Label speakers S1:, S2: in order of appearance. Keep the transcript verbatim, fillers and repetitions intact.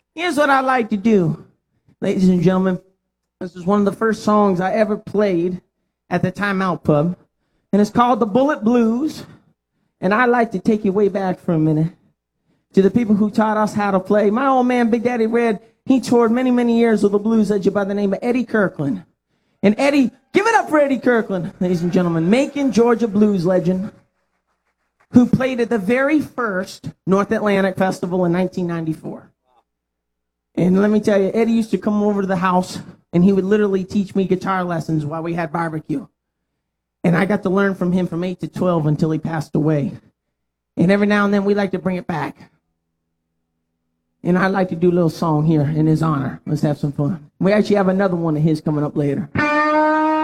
S1: Here's what I like to do, ladies and gentlemen. This is one of the first songs I ever played at the Time Out Pub, and it's called the Bullet Blues. And I like to take you way back for a minute to the people who taught us how to play. My old man, Big Daddy Red, he toured many, many years with a blues legend by the name of Eddie Kirkland. And Eddie, give it up for Eddie Kirkland, ladies and gentlemen, Macon, Georgia blues legend, who played at the very first North Atlantic Festival in nineteen ninety-four. And let me tell you, Eddie used to come over to the house, and he would literally teach me guitar lessons while we had barbecue. And I got to learn from him from eight to twelve until he passed away. And every now and then we like to bring it back. And I'd like to do a little song here in his honor. Let's have some fun. We actually have another one of his coming up later.